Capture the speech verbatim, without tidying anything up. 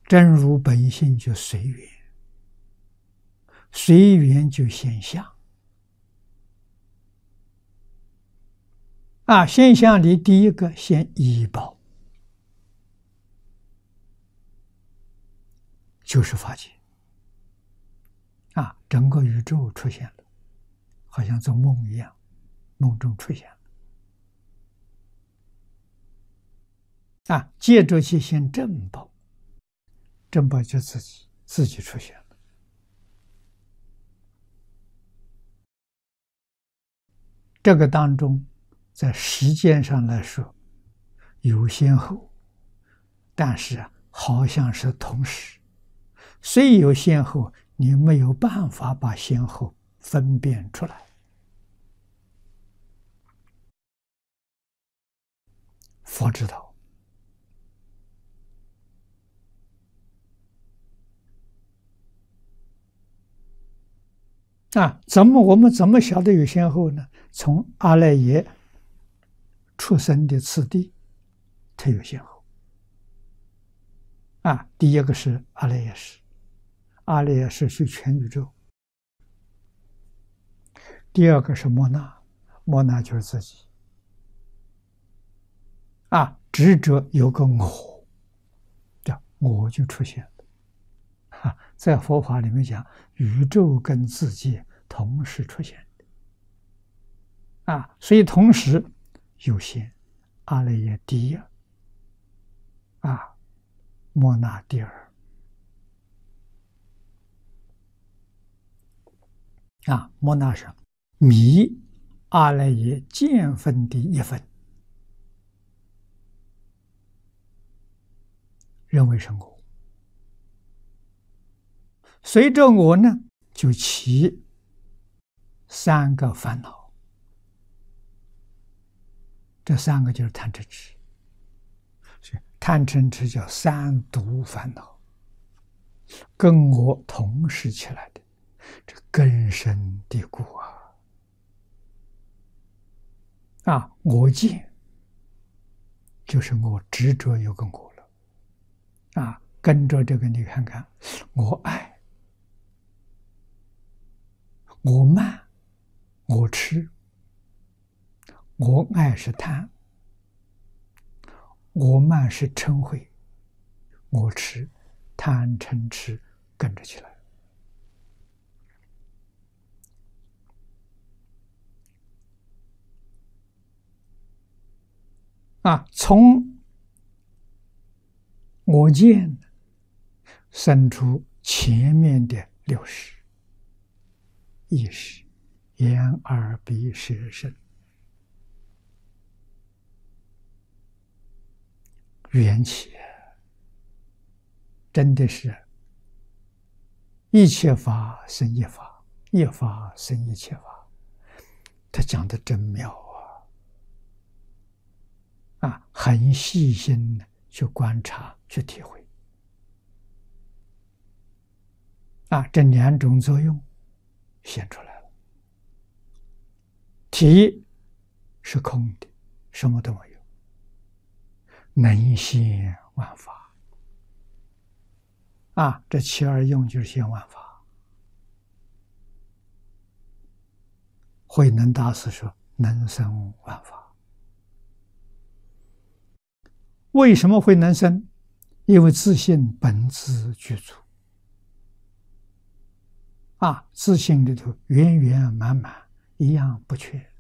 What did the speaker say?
真如本性就随缘，随缘就现象。啊，现象里第一个先依报，就是法界。啊，整个宇宙出现了，好像做梦一样，梦中出现了。啊，借着去先正报，正报就自己自己出现了。这个当中，在时间上来说有先后，但是啊，好像是同时。虽有先后，你没有办法把先后分辨出来。佛知道。啊，怎么我们怎么晓得有先后呢？从阿赖耶出生的次第，它有先后。啊，第一个是阿赖耶识，阿赖耶识是全宇宙。第二个是摩那，摩那就是自己。啊，执着有个我，叫我就出现了。啊，在佛法里面讲，宇宙跟自己同时出现的。啊，所以同时有先，阿赖耶第一，啊，摩那第二。啊，摩那是迷阿赖耶见分的一分，认为是我。随着我呢，就起三个烦恼，这三个就是贪嗔痴。贪嗔痴叫三毒烦恼，跟我同时起来的，这根深蒂固啊！啊，我见就是我执着有个我了，啊，跟着这个你看看，我爱、我慢、我痴，我爱是贪，我慢是嗔恚，我痴贪嗔痴跟着起来。啊，从我见生出前面的六识：意识、眼、耳、鼻、舌、身。缘起，真的是一切法生一法，一法生一切法。他讲的真妙啊！啊，很细心的去观察、去体会。啊，这两种作用显出来了。体是空的，什么都没有，能现万法。啊，这其二用就是现万法。慧能大师说：“能生万法。”为什么会能生？因为自性本自具足。啊，自性里头圆圆满满，一样不缺。